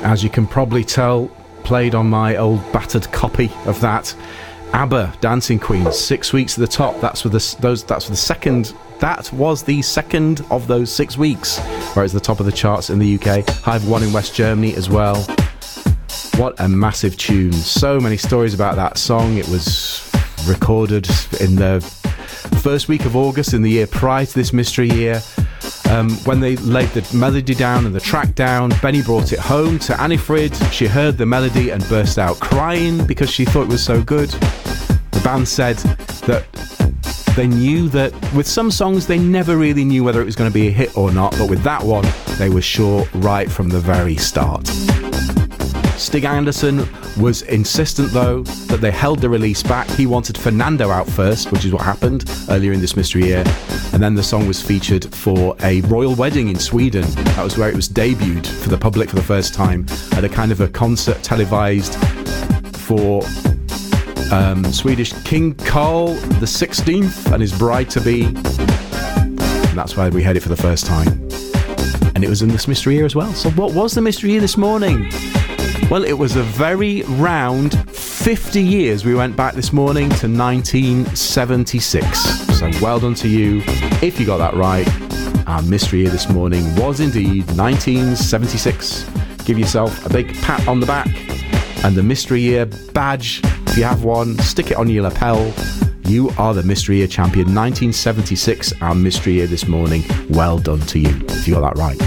As you can probably tell, played on my old battered copy of that. ABBA, Dancing Queen, 6 weeks at the top. That was the second of those 6 weeks, where it's the top of the charts in the UK. Hive 1 in West Germany as well. What a massive tune. So many stories about that song. It was recorded in the first week of August in the year prior to this mystery year. When they laid the melody down and the track down, Benny brought it home to Annifrid. She heard the melody and burst out crying because she thought it was so good. The band said that they knew that with some songs they never really knew whether it was going to be a hit or not, but with that one they were sure right from the very start. Stig Anderson was insistent, though, that they held the release back. He wanted Fernando out first, which is what happened earlier in this mystery year. And then the song was featured for a royal wedding in Sweden. That was where it was debuted for the public for the first time at a kind of a concert televised for Swedish King Carl the 16th and his bride-to-be. And that's why we heard it for the first time. And it was in this mystery year as well. So what was the mystery year this morning? Well, it was a very round 50 years. We went back this morning to 1976. So well done to you if you got that right. Our mystery year this morning was indeed 1976. Give yourself a big pat on the back and the mystery year badge, if you have one, stick it on your lapel. You are the mystery year champion. 1976, our mystery year this morning. Well done to you if you got that right.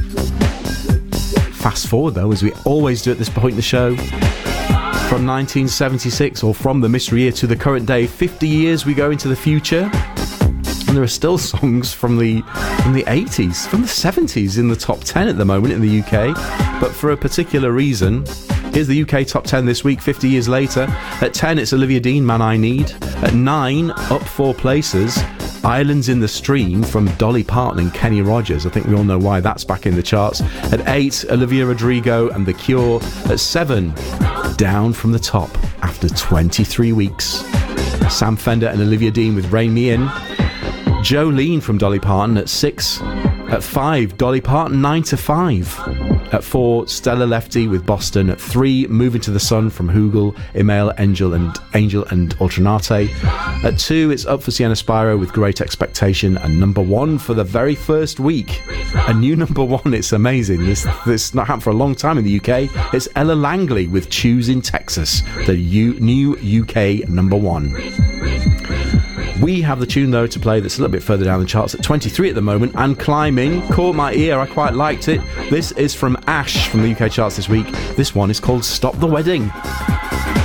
Fast forward, though, as we always do at this point in the show, from 1976, or from the mystery year to the current day, 50 years we go into the future, and there are still songs from the 80s, from the 70s in the top 10 at the moment in the UK, but for a particular reason. Here's the UK top 10 this week, 50 years later. At 10, it's Olivia Dean, Man I Need. At 9, up 4 places, Islands in the Stream from Dolly Parton and Kenny Rogers. I think we all know why that's back in the charts. At 8, Olivia Rodrigo and The Cure. At 7, down from the top after 23 weeks. Sam Fender and Olivia Dean with Rein Me In. Jolene from Dolly Parton at 6. At 5, Dolly Parton, 9 to 5. At 4, Stella Lefty with Boston. At 3, Moving to the Sun from Hoogle, Email, Angel and Alternate. At 2, it's up for Sienna Spiro with Great Expectation. And number 1 for the very first week. A new number 1, it's amazing. This not happened for a long time in the UK. It's Ella Langley with Choose in Texas, the new UK number 1. We have the tune, though, to play that's a little bit further down the charts at 23 at the moment and climbing. Caught my ear, I quite liked it. This is from Ash from the UK charts this week. This one is called Stop the Wedding.